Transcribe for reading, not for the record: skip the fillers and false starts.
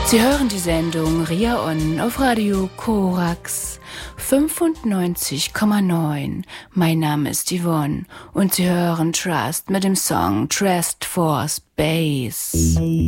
Sie hören die Sendung RIA On auf Radio Korax 95,9. Mein Name ist Yvonne und Sie hören Trust mit dem Song Trust for Space.